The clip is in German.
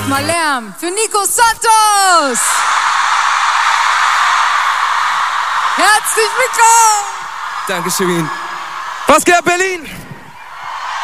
Mal Lärm für Nico Santos. Herzlich willkommen. Dankeschön. Was geht, Berlin?